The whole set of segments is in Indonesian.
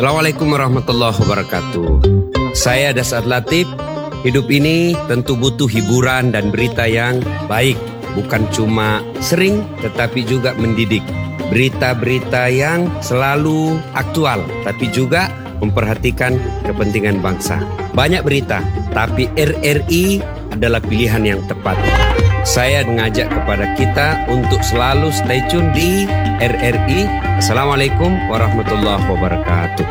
Assalamualaikum warahmatullahi wabarakatuh. Saya Dasar Latif. Hidup ini tentu butuh hiburan dan berita yang baik. Bukan cuma sering tetapi juga mendidik. Berita-berita yang selalu aktual tapi juga memperhatikan kepentingan bangsa. Banyak berita, tapi RRI adalah pilihan yang tepat. Saya mengajak kepada kita untuk selalu stay tune di RRI. Assalamualaikum warahmatullahi wabarakatuh.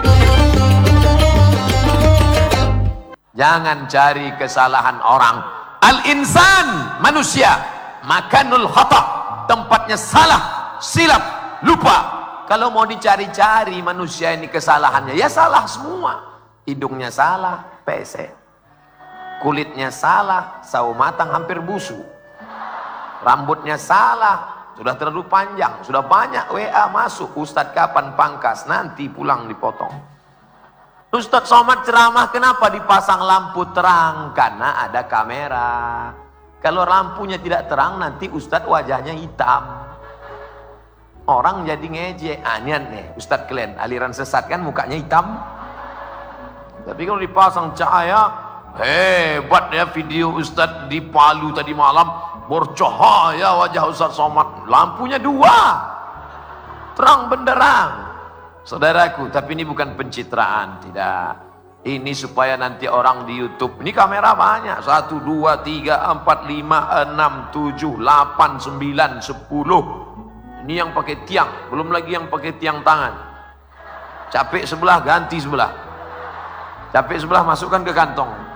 Jangan cari kesalahan orang. Al-insan, manusia, makanul khata, tempatnya salah, silap, lupa. Kalau mau dicari-cari manusia ini kesalahannya, ya salah semua. Hidungnya salah, pesek. Kulitnya salah, sawo matang hampir busuk. Rambutnya salah, sudah terlalu panjang, sudah banyak WA masuk. Ustadz kapan pangkas? Nanti pulang dipotong. Ustadz Somad ceramah, kenapa dipasang lampu terang? Karena ada kamera. Kalau lampunya tidak terang, nanti Ustadz wajahnya hitam. Orang jadi ngejek. Niat nih, Ustadz kalian aliran sesat kan mukanya hitam. Tapi kalau dipasang cahaya, hebat ya video Ustadz di Palu tadi malam. Bercahaya wajah Ustadz Somad, lampunya 2, terang benderang. Saudaraku, tapi ini bukan pencitraan, tidak. Ini supaya nanti orang di YouTube, ini kamera banyak, 1, 2, 3, 4, 5, 6, 7, 8, 9, 10. Ini yang pakai tiang, belum lagi yang pakai tiang tangan. Capek sebelah, ganti sebelah. Capek sebelah, masukkan ke kantong.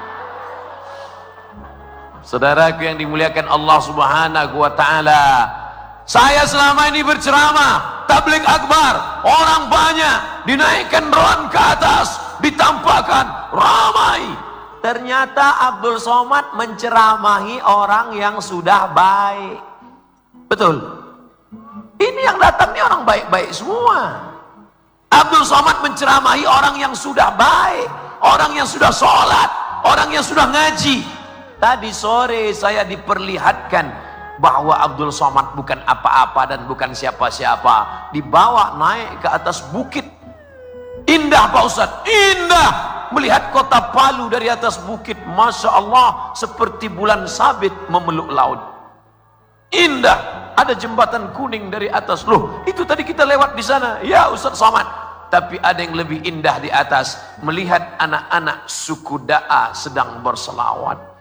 Saudaraku yang dimuliakan Allah Subhanahu wa ta'ala, saya selama ini berceramah tabligh akbar, orang banyak, dinaikkan drone ke atas, ditampakkan ramai. Ternyata Abdul Somad menceramahi orang yang sudah baik. Betul? Ini yang datang ini orang baik-baik semua. Abdul Somad menceramahi orang yang sudah baik, orang yang sudah sholat, orang yang sudah ngaji. Tadi sore saya diperlihatkan bahwa Abdul Somad bukan apa-apa dan bukan siapa-siapa. Dibawa naik ke atas bukit. Indah Pak Ustadz, indah. Melihat kota Palu dari atas bukit. Masya Allah, seperti bulan sabit memeluk laut. Indah. Ada jembatan kuning dari atas. Loh, itu tadi kita lewat di sana. Ya Ustadz Somad. Tapi ada yang lebih indah di atas. Melihat anak-anak suku Da'a sedang berselawat.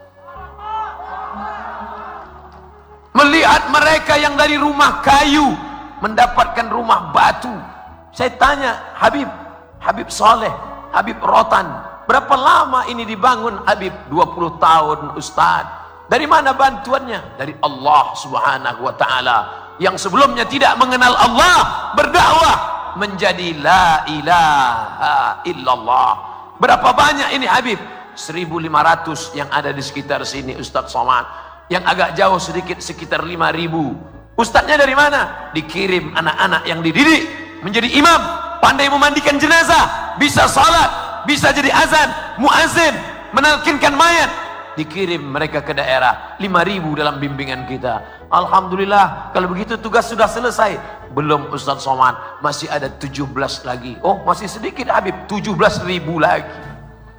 Melihat mereka yang dari rumah kayu mendapatkan rumah batu. Saya tanya, Habib Soleh, Habib Rotan, berapa lama ini dibangun Habib? 20 tahun Ustaz. Dari mana bantuannya? Dari Allah Subhanahu wa ta'ala. Yang sebelumnya tidak mengenal Allah, berdakwah menjadi la ilaha illallah. Berapa banyak ini Habib? 1.500 yang ada di sekitar sini Ustaz Somad. Yang agak jauh sedikit sekitar 5.000. Ustadznya dari mana? Dikirim anak-anak yang dididik menjadi imam, pandai memandikan jenazah, bisa salat, bisa jadi azan, muazin, menalkinkan mayat. Dikirim mereka ke daerah, 5.000 dalam bimbingan kita. Alhamdulillah, kalau begitu tugas sudah selesai. Belum Ustadz Somad, masih ada 17 lagi. Oh, masih sedikit Habib, 17.000 lagi.